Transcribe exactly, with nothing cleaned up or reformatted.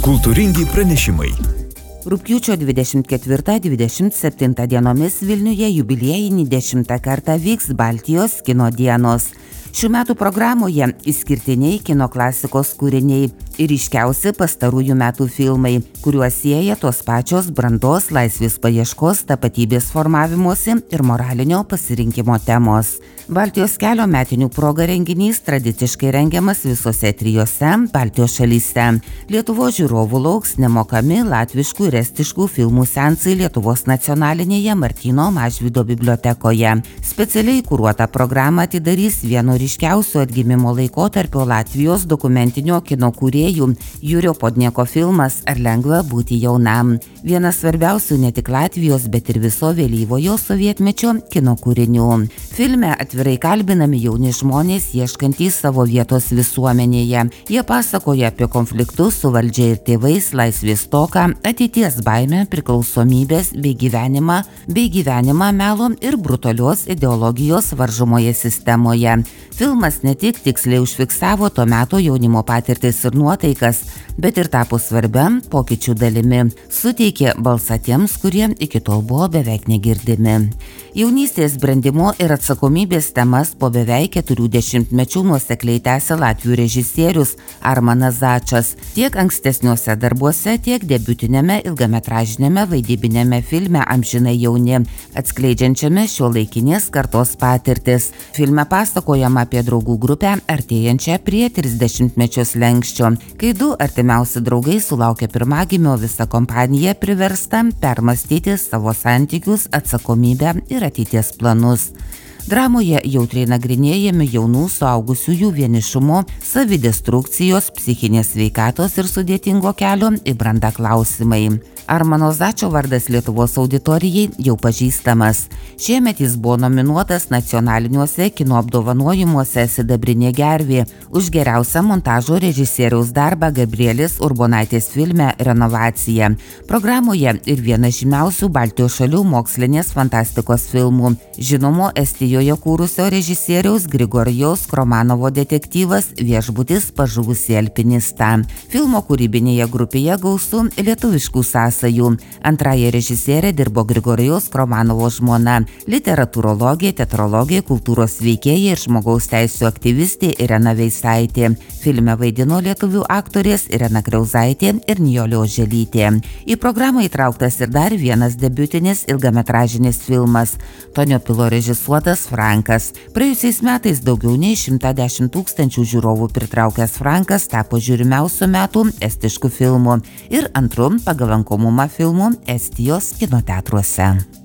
Kultūringi pranešimai. Rugpjūčio dvidešimt ketvirtą - dvidešimt septintą dienomis Vilniuje jubiliejinį dešimtą kartą vyks Baltijos kino dienos. Šių metų programoje išskirtiniai kino klasikos kūriniai ir ryškiausi pastarųjų metų filmai, kuriuos sieja tos pačios brandos, laisvės paieškos, tapatybės formavimosi ir moralinio pasirinkimo temos. Baltijos kelio metinių proga renginys tradiciškai rengiamas visose trijose Baltijos šalyse. Lietuvos žiūrovų lauks nemokami latviškų ir estiškų filmų seansai Lietuvos nacionalinėje Martyno Mažvydo bibliotekoje. Specialiai kuruotą programą atidarys vieno ryškiausių atgimimo laikotarpio Latvijos dokumentinio kino kūrėjų Jurio Podnieko filmas Ar lengva būti jaunam. Vienas svarbiausių ne tik Latvijos, bet ir viso vėlyvojo sovietmečio kino kūrinių. Filme atvirai kalbinami jauni žmonės ieškantys savo vietos visuomenėje. Jie pasakoja apie konfliktus su valdžia ir tėvais, laisvės stoką, ateities baimę, priklausomybės bei gyvenimą, bei gyvenimą melo ir brutalios ideologijos varžomoje sistemoje. Filmas ne tik tiksliai užfiksavo to meto jaunimo patirtis ir nuotaikas, bet ir tapo svarbia pokyčių dalimi. Suteikė balsą tiems, kurie iki tol buvo beveik negirdimi. Jaunystės brandimo ir atsakomybės temas po beveik keturių dešimtmečių nuosekliai tęsė latvių režisierius Armanas Začas. Tiek ankstesniuose darbuose, tiek debiutinėme ilgametražinėme vaidybinėme filme Amžinai jauni, atskleidžiančiame šiuolaikinės kartos patirtis. Filme pasakojama apie draugų grupę artėjančią prie trisdešimtmečio slenksčio. Kai du artimiausi draugai sulaukia pirmagimio, visa kompanija priversta permastyti savo santykius, atsakomybę ir ateities planus. Dramoje jautriai nagrinėjami jaunų suaugusiųjų vienišumo, savidestrukcijos, psichinės sveikatos ir sudėtingo kelio į brandą klausimai. Armano Začo vardas Lietuvos auditorijai jau pažįstamas. Šiemet jis buvo nominuotas nacionaliniuose kino apdovanojimuose Sidabrinė gervė už geriausią montažo režisieriaus darbą Gabrielės Urbonaitės filme Renovacija. Programoje ir vienas žymiausių Baltijos šalių mokslinės fantastikos filmų, žinomo Estijoje kūrusio režisieriaus Grigorijaus Kromanovo detektyvas Viešbutis pažuvusį alpinistą. Filmo kūrybinėje grupėje gausu lietuviškų sąsajų. Antrąją režisierę dirbo Grigorijaus Kromanovo žmona, literatūrologė, teatrologė, kultūros veikėja ir žmogaus teisių aktyvistė Irena Veisaitė. Filme vaidino lietuvių aktorės Irena Kriauzaitė ir Nijolė Oželytė. Į programą įtrauktas ir dar vienas debiutinis ilgametražinis filmas – Tonio Pilo režisuotas Frankas. Praėjusiais metais daugiau nei šimtą dešimt tūkstančių žiūrovų pritraukęs Frankas tapo žiūrimiausių metų estiškų filmų ir antru pagal lankomumą filmų Estijos kino teatruose.